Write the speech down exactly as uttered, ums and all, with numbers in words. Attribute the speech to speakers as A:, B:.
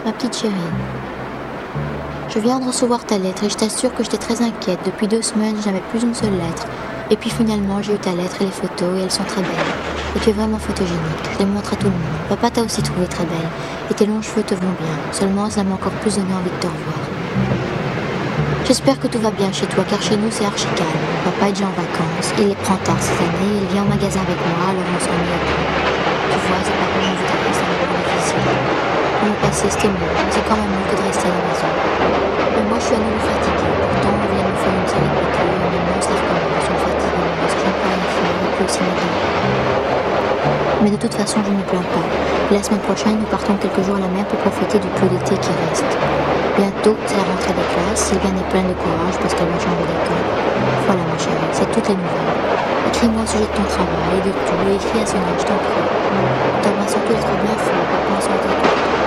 A: Ma petite chérie, je viens de recevoir ta lettre et je t'assure que j'étais très inquiète. Depuis deux semaines, je n'avais plus une seule lettre. Et puis finalement, j'ai eu ta lettre et les photos et elles sont très belles. Et tu es vraiment photogénique. Je les montre à tout le monde. Papa t'a aussi trouvé très belle. Et tes longs cheveux te vont bien. Seulement, ça m'a encore plus donné envie de te revoir. J'espère que tout va bien chez toi, car chez nous, c'est archi calme. Papa est déjà en vacances. Il les prend tard cette année. Il vient au magasin avec moi, alors on s'ennuie un peu. Tu vois, c'est pas comme on voudrait, c'est un peu difficile. Pour le passé, c'était mieux, mais c'est quand même mieux que de rester à la maison. Mais moi, je suis à nouveau fatiguée. Pourtant, on vient de nous faire une série de piqûres, et maintenant, ça recommence. On fatigue, parce que je ne peux rien faire, et puis aussi mes dents. Mais de toute façon, je ne me plains pas. Et la semaine prochaine, nous partons quelques jours à la mer pour profiter du peu d'été qui reste. Bientôt, c'est la rentrée des classes. Sylviane est pleine de courage parce qu'elle va changer d'école. Voilà, ma chérie, c'est toutes les nouvelles. Écris-moi au sujet de ton travail, de tout, et écris à Sonia, je t'en prie. T'embrasse surtout, elle sera bien fort. Papa,